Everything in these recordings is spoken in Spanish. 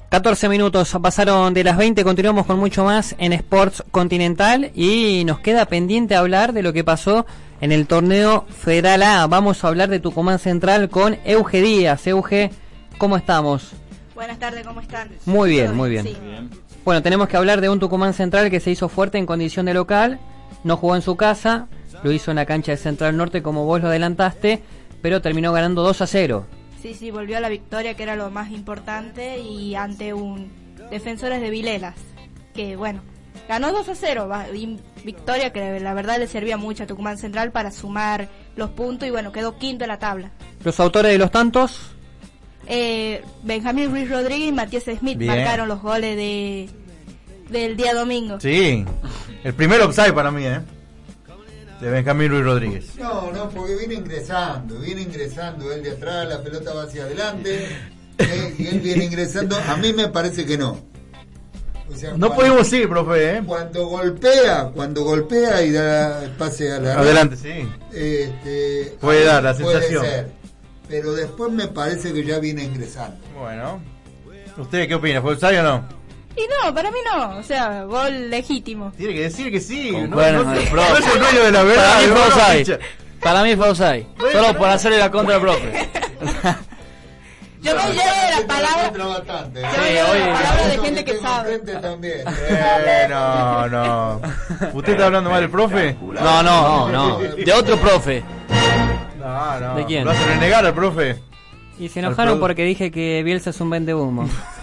14 minutos pasaron de las 20, continuamos con mucho más en Sports Continental y nos queda pendiente hablar de lo que pasó en el torneo Federal A. Vamos a hablar de Tucumán Central con Euge Díaz. Euge, ¿cómo estamos? Buenas tardes, ¿cómo están? Muy bien, muy bien. Sí. Bueno, tenemos que hablar de un Tucumán Central que se hizo fuerte en condición de local, no jugó en su casa, lo hizo en la cancha de Central Norte como vos lo adelantaste, pero terminó ganando 2-0. Sí, volvió a la victoria, que era lo más importante, y ante un Defensores de Vilelas, que bueno, ganó 2-0, y victoria que la verdad le servía mucho a Tucumán Central para sumar los puntos, y bueno, quedó quinto en la tabla. Los autores de los tantos... Benjamín Ruiz Rodríguez y Matías Smith marcaron los goles del día domingo. Sí, el primer offside para mí, de Benjamín Ruiz Rodríguez. No, porque viene ingresando él de atrás, la pelota va hacia adelante, y él viene ingresando. A mí me parece que no. O sea, no podemos ir, profe, Cuando golpea y da el pase a la adelante, sí. Puede dar la sensación. Puede ser. Pero después me parece que ya viene ingresando. Bueno, ¿usted qué opina? ¿Fue offside o no? Y no, para mí no, o sea, gol legítimo. Tiene que decir que sí. No es el dueño de la verdad. Para mí fue offside. Solo por hacerle la contra al profe. Yo me llevo de la palabra. Yo me llevo de la palabra de gente que sabe. También. No. ¿Usted está hablando mal del profe? No. De otro profe. No. ¿De quién? ¿Lo hace renegar al profe? Y se enojaron porque dije que Bielsa es un vendehumo.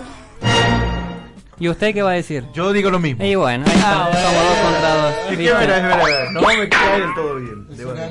¿Y usted qué va a decir? Yo digo lo mismo. Y bueno, ahí estamos 2 contra 2. Es verdad. No me cae del todo bien. Es una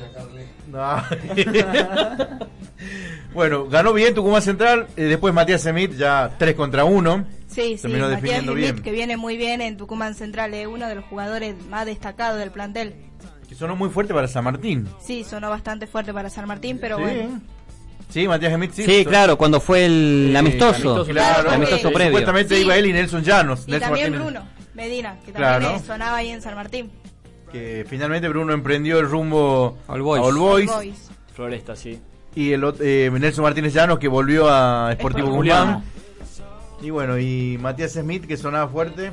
lucha, Carly. No. Bueno, ganó bien Tucumán Central. Después Matías Smith ya 3 contra 1. Sí, terminó Matías definiendo Smith, bien. que viene muy bien en Tucumán Central, es uno de los jugadores más destacados del plantel. Que sonó muy fuerte para San Martín. Sí, sonó bastante fuerte para San Martín, pero sí. Bueno. Sí, Matías Smith, sí. Sí, claro, cuando fue el amistoso. Claro, el amistoso previo. Supuestamente iba él y Nelson Llanos. Y Nelson también Martínez. Bruno Medina, que también sonaba ahí en San Martín. Que finalmente Bruno emprendió el rumbo All a All Boys. Floresta, sí. Y el Nelson Martínez Llanos, que volvió a Sportivo Julián. Y bueno, y Matías Smith, que sonaba fuerte.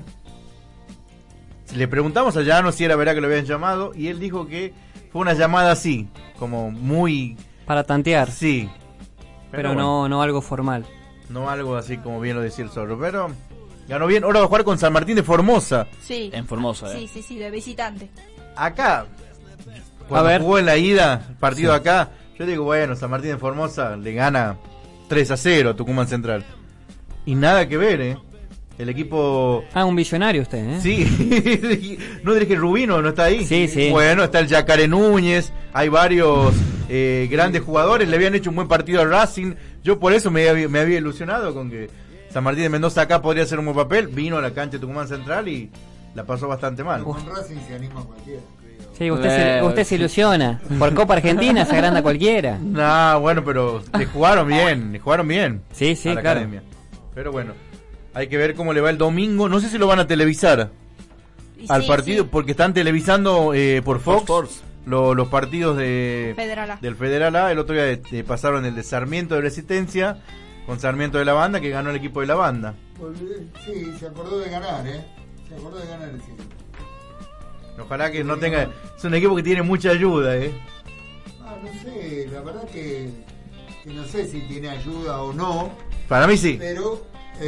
Le preguntamos a Llanos si era verdad que lo habían llamado, y él dijo que fue una llamada así, como muy... Para tantear. Sí. Pero bueno, no algo formal. No algo así como bien lo decía el zorro, pero ganó bien. Ahora va a jugar con San Martín de Formosa. Sí. En Formosa, Sí, de visitante. Acá, cuando jugó en la ida, el partido acá, yo digo, bueno, San Martín de Formosa le gana 3-0 a Tucumán Central. Y nada que ver, El equipo... un visionario usted, Sí. ¿No dirige Rubino? ¿No está ahí? Sí. Bueno, está el Yacaré Núñez. Hay varios grandes jugadores. Le habían hecho un buen partido al Racing. Yo por eso me había ilusionado con que San Martín de Mendoza acá podría hacer un buen papel. Vino a la cancha de Tucumán Central y la pasó bastante mal. Con Racing se anima cualquiera. Sí, usted se ilusiona. Por Copa Argentina se agranda cualquiera. No, bueno, pero le jugaron bien. Sí, a la claro. academia. Pero bueno, hay que ver cómo le va el domingo. No sé si lo van a televisar al partido, porque están televisando por Fox los partidos del Federal A. El otro día pasaron el de Sarmiento de Resistencia con Sarmiento de la Banda, que ganó el equipo de la Banda. Sí, se acordó de ganar, Se acordó de ganar el equipo. Ojalá que no tenga... Es un equipo que tiene mucha ayuda, No sé, la verdad que no sé si tiene ayuda o no. Para mí sí. Pero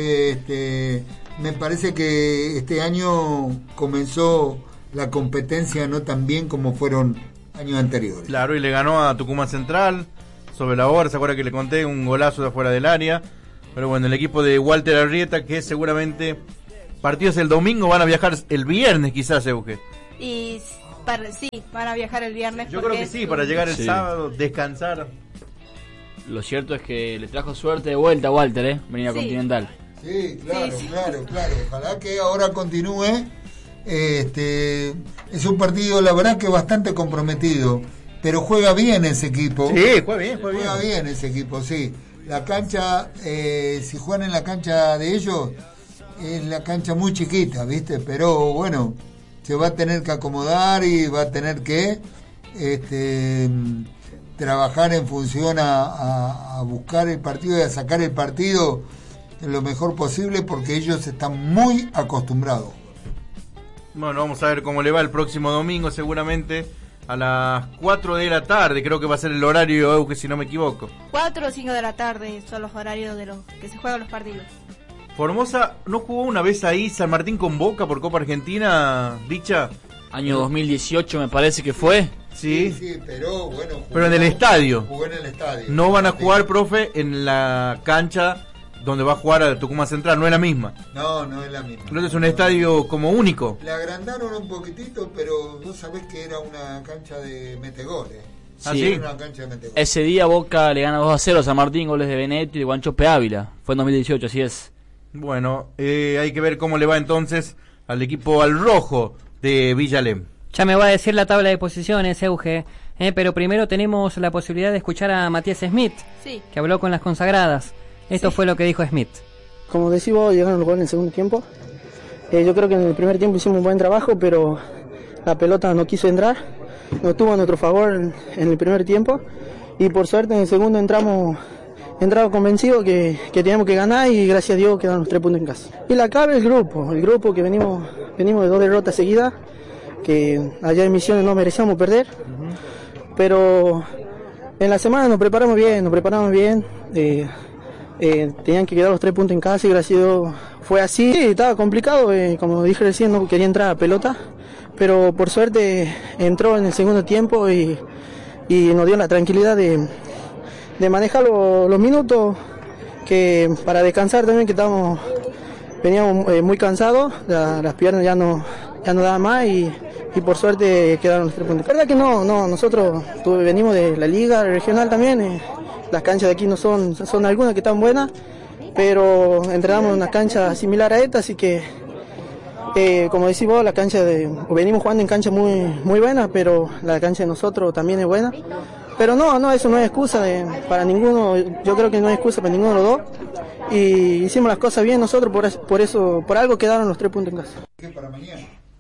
me parece que este año comenzó la competencia no tan bien como fueron años anteriores. Claro, y le ganó a Tucumán Central sobre la hora. ¿Se acuerda que le conté un golazo de afuera del área? Pero bueno, el equipo de Walter Arrieta, que seguramente partidos el domingo, van a viajar el viernes quizás, Euge. Y sí, van a viajar el viernes. Yo creo que sí, para llegar el sábado, descansar. Lo cierto es que le trajo suerte de vuelta a Walter, venir a Continental. Sí, claro. Ojalá que ahora continúe. Es un partido, la verdad, que bastante comprometido, pero juega bien ese equipo. Sí, juega bien ese equipo, sí. La cancha, si juegan en la cancha de ellos, es la cancha muy chiquita, ¿viste? Pero bueno, se va a tener que acomodar y va a tener que trabajar en función a buscar el partido y a sacar el partido lo mejor posible porque ellos están muy acostumbrados. Bueno, vamos a ver cómo le va el próximo domingo, seguramente a las 4 de la tarde, creo que va a ser el horario, Euge, si no me equivoco. 4 o 5 de la tarde son los horarios de los que se juegan los partidos. Formosa, ¿no jugó una vez ahí San Martín con Boca por Copa Argentina, dicha? Año 2018 me parece que fue. Sí, pero bueno. Pero en el estadio. Jugó en el estadio. No van a jugar, profe, en la cancha donde va a jugar a Tucumán Central, no es la misma. No es la misma. No es un estadio como único. Le agrandaron un poquitito, pero vos sabés que era una cancha de metegol. Sí. Era una cancha de metegol. Ese día Boca le gana 2-0 a San Martín, goles de Benetti y de Guanchope Ávila. Fue en 2018, así es. Bueno, hay que ver cómo le va entonces al equipo al rojo de Villalem. Ya me va a decir la tabla de posiciones, Euge, pero primero tenemos la posibilidad de escuchar a Matías Smith, sí, que habló con las consagradas. Esto fue lo que dijo Smith. Como decís vos, llegaron los goles en el segundo tiempo. Yo creo que en el primer tiempo hicimos un buen trabajo, pero la pelota no quiso entrar, no estuvo a nuestro favor en el primer tiempo, y por suerte en el segundo entramos convencidos que teníamos que ganar, y gracias a Dios quedaron los 3 puntos en casa. Y la clave es el grupo que venimos de 2 derrotas seguidas, que allá en Misiones no merecíamos perder, pero en la semana nos preparamos bien, tenían que quedar los 3 puntos en casa y gracias a Dios fue así. Sí, estaba complicado, como dije recién, no quería entrar a pelota, pero por suerte entró en el segundo tiempo y nos dio la tranquilidad de manejar los minutos, que para descansar también, que veníamos muy cansados, las piernas ya no daban más, y por suerte quedaron los 3 puntos. La verdad que no, nosotros venimos de la liga regional también, las canchas de aquí no son algunas que están buenas, pero entrenamos en una cancha similar a esta, así que como decís vos, venimos jugando en canchas muy, muy buenas, pero la cancha de nosotros también es buena. Pero no, eso no es excusa para ninguno, yo creo que no es excusa para ninguno de los dos, y hicimos las cosas bien nosotros, por algo quedaron los 3 puntos en casa. ¿Qué para mañana?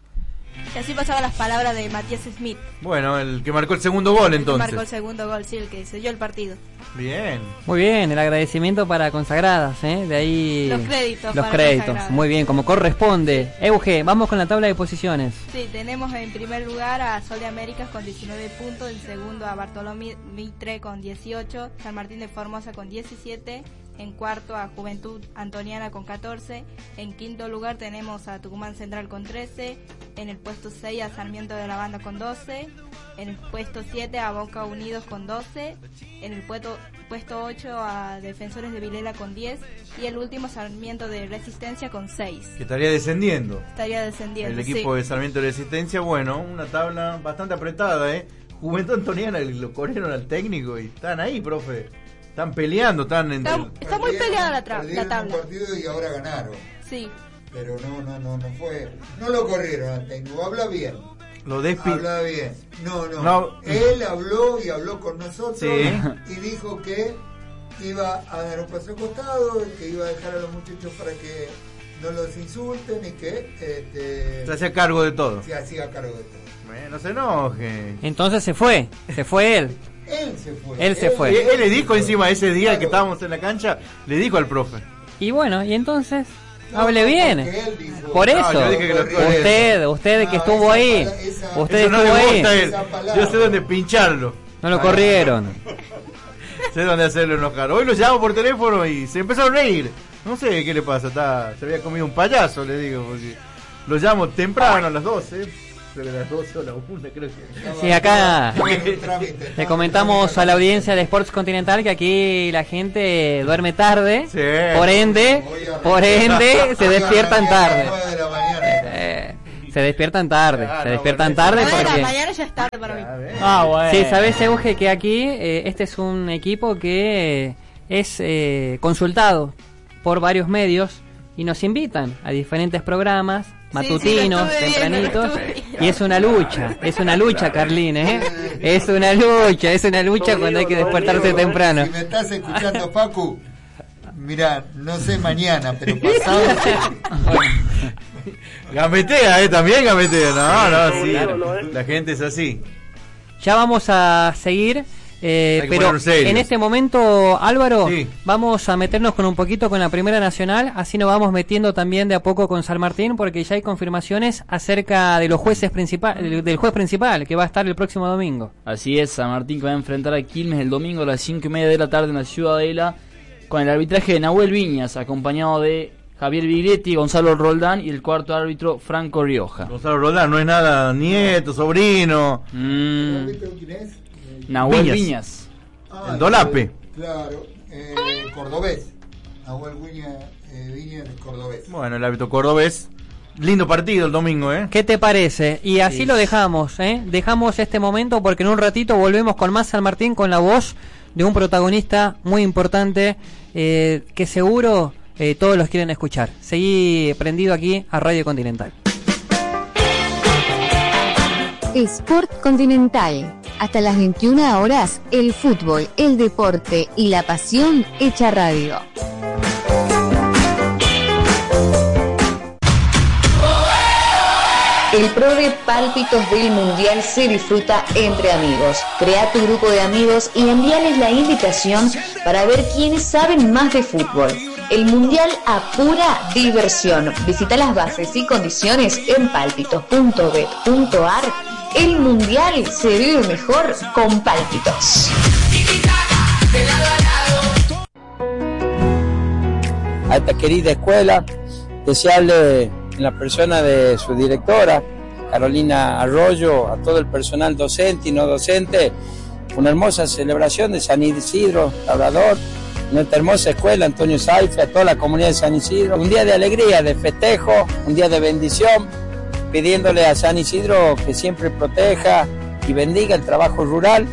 Y así pasaban las palabras de Matías Smith. Bueno, el que marcó el segundo gol entonces. El que marcó el segundo gol, sí, el que selló el partido. Bien. Muy bien, el agradecimiento para consagradas, de ahí los créditos. Muy bien, como corresponde. Euge, vamos con la tabla de posiciones. Sí, tenemos en primer lugar a Sol de Américas con 19 puntos, en segundo a Bartolomé Mitre con 18, San Martín de Formosa con 17, en cuarto a Juventud Antoniana con 14, en quinto lugar tenemos a Tucumán Central con 13, en el puesto 6 a Sarmiento de la Banda con 12, en el puesto 7 a Boca Unidos con 12, en el puesto 8 a Defensores de Vilela con 10, y el último Sarmiento de Resistencia con 6. Que estaría descendiendo. El equipo de Sarmiento de Resistencia, bueno, una tabla bastante apretada, Juventud Antoniana lo corrieron al técnico y están ahí, profe. Están peleando, está muy peleada la tabla. Un partido y ahora ganaron. Sí. Pero no fue. No lo corrieron al técnico, habla bien. Habla bien. No. Él habló con nosotros, sí, y dijo que iba a dar un paso al costado, que iba a dejar a los muchachos para que no los insulten y que se hacía cargo de todo. Se hacía cargo de todo. No se enoje. Entonces se fue él. Él se fue. Él le dijo encima ese día, claro, que estábamos en la cancha, le dijo al profe. Y bueno, y entonces hable bien. Dijo, por eso, usted que estuvo ahí, usted no estuvo ahí. Yo sé dónde pincharlo. No lo corrieron. Sé dónde hacerlo enojar. Hoy lo llamo por teléfono y se empezaron a reír. No sé qué le pasa, se había comido un payaso, le digo, porque lo llamo temprano a las 12. De las 12 o la 1, creo que. Sí, acá le comentamos a la audiencia de Sports Continental que aquí la gente duerme tarde, sí, por ende se despiertan tarde. Se despiertan tarde, porque mañana ya es tarde para mí. Bueno. Sí, sabes, Euge, que aquí este es un equipo que es consultado por varios medios y nos invitan a diferentes programas matutinos, tempranitos, y es una lucha, Carlín, es una lucha cuando hay que despertarse temprano. Si me estás escuchando, Facu, mira, no sé mañana, pero pasado. Gametea, también gametea, sí, la gente es así. Ya vamos a seguir Pero en este momento, Álvaro, sí, vamos a meternos con un poquito con la Primera Nacional, así nos vamos metiendo también de a poco con San Martín, porque ya hay confirmaciones acerca de los jueces del juez principal, que va a estar el próximo domingo. Así es, San Martín que va a enfrentar a Quilmes el domingo a las 5:30 de la tarde en la Ciudadela, con el arbitraje de Nahuel Viñas, acompañado de Javier Vigretti, Gonzalo Roldán y el cuarto árbitro Franco Rioja. Gonzalo Roldán no es nada nieto, sobrino. ¿El árbitro quién es? Nahuel Viñas. El Dolape. Claro, cordobés. Nahuel Viñas cordobés. Bueno, el árbitro cordobés. Lindo partido el domingo, ¿eh? ¿Qué te parece? Y así sí, lo dejamos, ¿eh? Dejamos este momento porque en un ratito volvemos con más San Martín, con la voz de un protagonista muy importante que seguro todos los quieren escuchar. Seguí prendido aquí a Radio Continental. Sport Continental. Hasta las 21 horas, el fútbol, el deporte y la pasión hecha radio. El Pro de Pálpitos del Mundial se disfruta entre amigos. Crea tu grupo de amigos y envíales la invitación para ver quiénes saben más de fútbol. El Mundial a pura diversión. Visita las bases y condiciones en pálpitos.bet.ar. El Mundial se vive mejor con Pálpitos. A esta querida escuela, desearle en la persona de su directora, Carolina Arroyo, a todo el personal docente y no docente, una hermosa celebración de San Isidro Labrador, nuestra hermosa escuela Antonio Saife, a toda la comunidad de San Isidro. Un día de alegría, de festejo, un día de bendición, pidiéndole a San Isidro que siempre proteja y bendiga el trabajo rural.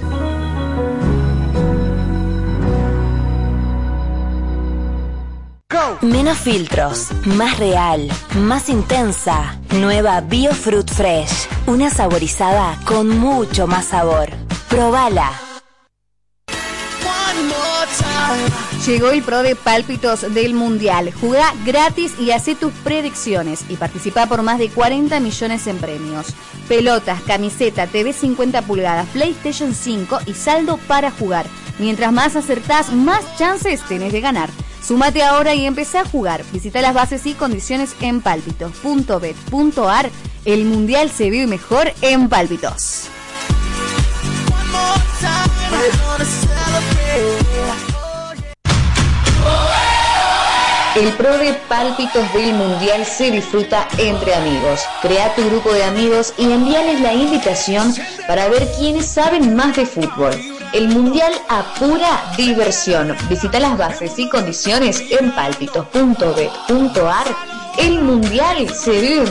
Menos filtros, más real, más intensa. Nueva Biofruit Fresh, una saborizada con mucho más sabor. Probala. Llegó el Pro de Pálpitos del Mundial. Jugá gratis y hacé tus predicciones y participa por más de 40 millones en premios. Pelotas, camiseta, TV 50 pulgadas, PlayStation 5 y saldo para jugar. Mientras más acertás, más chances tenés de ganar. Súmate ahora y empecé a jugar. Visita las bases y condiciones en pálpitos.bet.ar. El Mundial se vive mejor en Pálpitos. El Pro de Pálpitos del Mundial se disfruta entre amigos. Crea tu grupo de amigos y envíales la invitación para ver quiénes saben más de fútbol. El Mundial a pura diversión. Visita las bases y condiciones en pálpitos.bet.ar. El Mundial se vive